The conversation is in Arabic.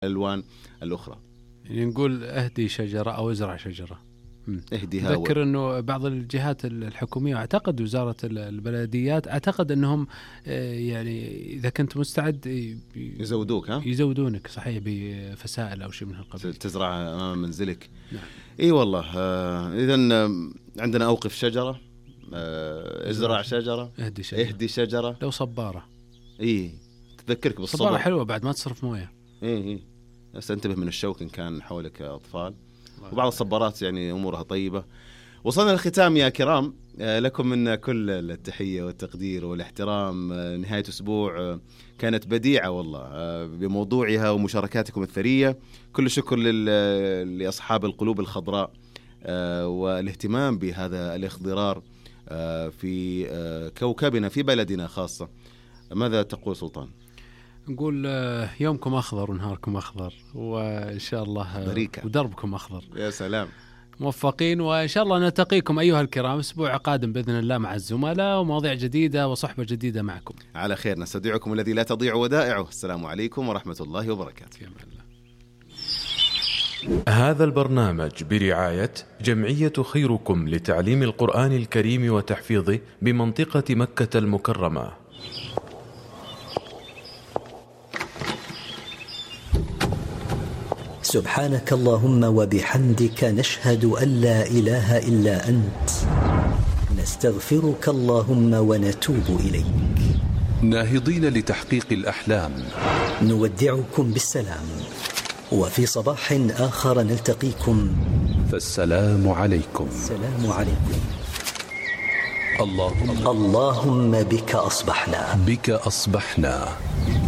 الألوان الأخرى. يعني نقول أهدي شجرة أو ازرع شجرة. اهديها. أذكر أنه بعض الجهات الحكومية، أعتقد وزارة البلديات، أعتقد أنهم يعني إذا كنت مستعد يزودوك، يزودونك صحيح بفسائل أو شيء من هالقبيل، تزرع أمام منزلك. نعم. إيه والله. إذن عندنا أوقف شجرة، ازرع شجرة، اهدي شجرة. لو صبارة. إيه تذكرك بالصبر. صبارة حلوة بعد ما تصرف موية. إيه بس انتبه من الشوك إن كان حولك أطفال. وبعض الصبارات يعني أمورها طيبة. وصلنا للختام يا كرام، لكم منا كل التحية والتقدير والاحترام. نهاية أسبوع كانت بديعة والله بموضوعها ومشاركاتكم الثرية. كل شكر لأصحاب القلوب الخضراء والاهتمام بهذا الاخضرار في كوكبنا، في بلدنا خاصة. ماذا تقول سلطان؟ نقول يومكم أخضر ونهاركم أخضر، وإن شاء الله بريكة. ودربكم أخضر. يا سلام، موفقين، وإن شاء الله نلتقيكم أيها الكرام أسبوع قادم بإذن الله مع الزملاء ومواضيع جديدة وصحبة جديدة معكم. على خير نستودعكم الذي لا تضيع ودائعه. السلام عليكم ورحمة الله وبركاته. في أمان الله. هذا البرنامج برعاية جمعية خيركم لتعليم القرآن الكريم وتحفيظه بمنطقة مكة المكرمة. سبحانك اللهم وبحمدك، نشهد أن لا إله إلا أنت، نستغفرك اللهم ونتوب إليك. ناهضين لتحقيق الأحلام، نودعكم بالسلام، وفي صباح آخر نلتقيكم، فالسلام عليكم. السلام عليكم. اللهم بك أصبحنا. بك أصبحنا.